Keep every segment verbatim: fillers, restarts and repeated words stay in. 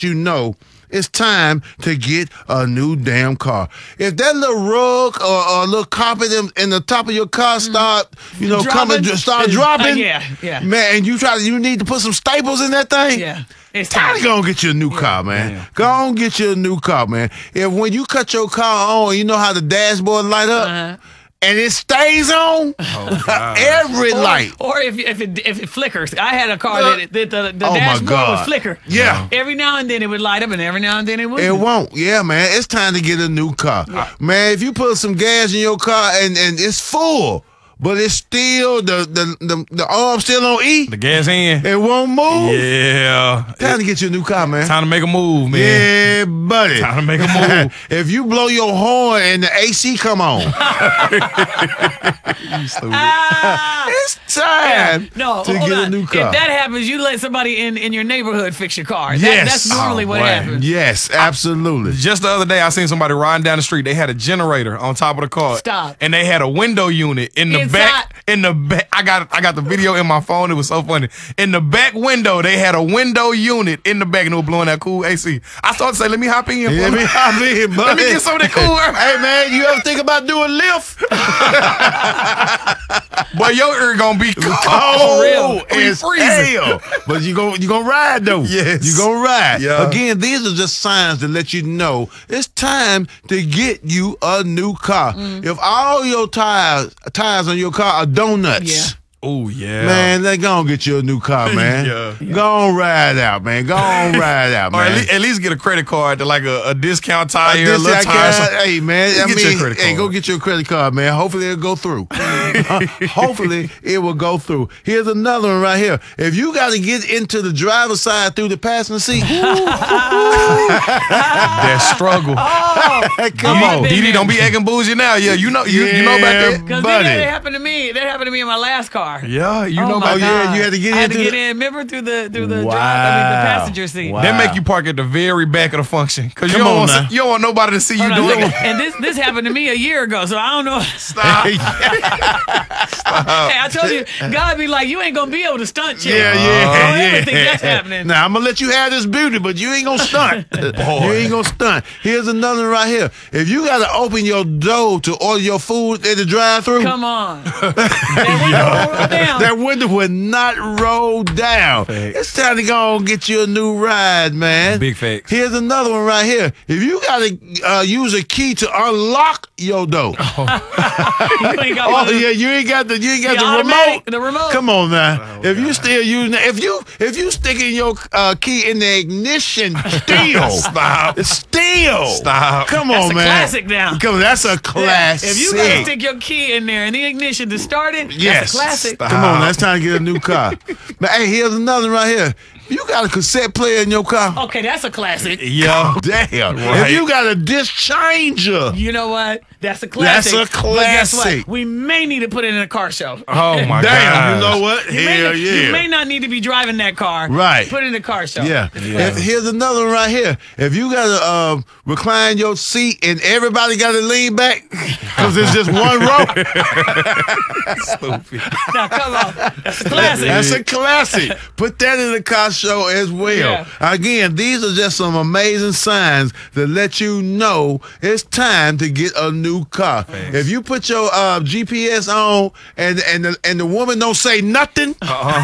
you know it's time to get a new damn car. If that little rug or, or little carpet in, in the top of your car start, you know, Dropping? coming, start Uh, dropping, yeah, yeah. man, and you try to, you need to put some staples in that thing. Yeah. It's Time time. to go and get you a new car, man. Damn. Go on get you a new car, man. If when you cut your car on, you know how the dashboard light up, Uh-huh. and it stays on Oh, God. every Or, light. or if if it if it flickers, I had a car Uh, that, that the, the oh my dashboard God. would flicker. Yeah. Every now and then it would light up, and every now and then it wouldn't. It won't. Yeah, man. It's time to get a new car. Man, if you put some gas in your car and, and it's full, but it's still, the, the, the, the arm's still on E, The gas in. it won't move. Yeah. Time to get you a new car, man. Time to make a move, man. Yeah, buddy. Time to make a move. If you blow your horn and the A C come on, Ah! it's time No, to hold get on. a new car. If that happens, you let somebody in, in your neighborhood fix your car. That- Yes. that's normally Oh, what boy. happens. Yes, absolutely. Just the other day, I seen somebody riding down the street. They had a generator on top of the car. Stop. And they had a window unit in the Inside. back. In the back, I got I got the video in my phone. It was so funny. In the back window, they had a window unit in the back, and it was blowing that cool A C. I started to say, "Let me hop in. Let me hop in, buddy. Let me get some of that cool air." Hey, man, you ever think about doing lift? Boy, your ear gonna be cold. Oh, real. it's freezing. hell. But you gon' you gonna ride though. Yes. You gonna ride. Yeah. Again, these are just signs to let you know it's time to get you a new car. If all your tires tires on your car are donuts. Yeah. Oh yeah, Man, they gonna get you a new car, man. Yeah. Go on ride out, man. Go on ride out, Or man. at least, at least get a credit card to like a, a discount tire, Uh, a this little I tire. got- some- hey man, I Get mean, your credit hey, card. go get your credit card, man. Hopefully it'll go through. Hopefully it will go through. Here's another one right here. If you got to get into the driver's side through the passenger seat, That struggle. come I've on. been Didi, there. don't be acting bougie now. Yeah, you know, you, you know about Yeah. that. Because Buddy. that happened to me. That happened to me in my last car. Yeah, you Oh know my about Oh, yeah, God. you had to get I in had to through get the- in. Remember through the through the Wow. drive. I mean the passenger seat. Wow. They make you park at the very back of the function because you Come don't on want now. you don't want nobody to see you Hold on a doing second. it. And this this happened to me a year ago, so I don't know. Stop. Hey, I told you, God be like, you ain't gonna be able to stunt yet. Yeah, yeah, Don't yeah. ever think that's happening. Now I'm gonna let you have this beauty, but you ain't gonna stunt. You ain't gonna stunt. Here's another one right here. If you gotta open your door to order your food at the drive-through, Come on. That window will roll down. that window would not roll down. Facts. It's time to go and get you a new ride, man. Big facts. Here's another one right here. If you gotta uh, use a key to unlock your door, You ain't got oh one of yeah, you ain't got the you ain't got The the, automatic- remote. the remote. Come on now. if you still using it, if you if you sticking your uh, key in the ignition, still Stop. It's still Stop. Come That's on, a man. classic now. Come on, that's a classic. If you gotta stick your key in there in the ignition to start it, Yes. that's a classic. Stop. Come on, that's time to get a new car. But hey, here's another right here. You got a cassette player in your car? Okay, that's a classic. Yeah. Damn. Right. If you got a disc changer. You know what? That's a classic. That's a But guess classic. what? We may need to put it in a car show. Oh my Damn, God. you know what? You may, Hell not- yeah. you may not need to be driving that car. Right. Put it in a car show. Yeah. If, here's another one right here. If you got to um, recline your seat and everybody got to lean back because it's just one row, Stupid. Now, come on. That's a classic. that's a classic. Put that in the car show as well. Yeah. Again, these are just some amazing signs that let you know it's time to get a new car. If you put your uh, G P S on and and the, and the woman don't say nothing,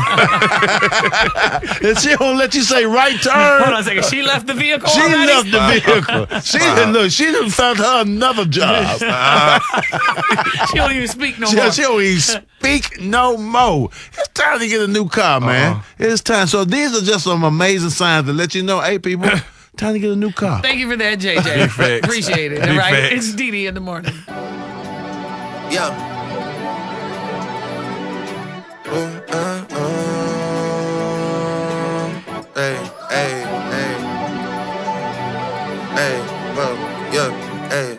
and she don't let you say right turn. Hold on a second. She left the vehicle She already? left the vehicle. She didn't look. She done found her another job. She don't even speak no She, more. she don't even speak no more. It's time to get a new car, man. Uh-huh. It's time. So these are just some amazing signs to let you know, hey, people, time to get a new car. Thank you for that, J J. Big facts. Appreciate it. Big All right. facts. It's Didi in the morning. Yeah. Oh, uh.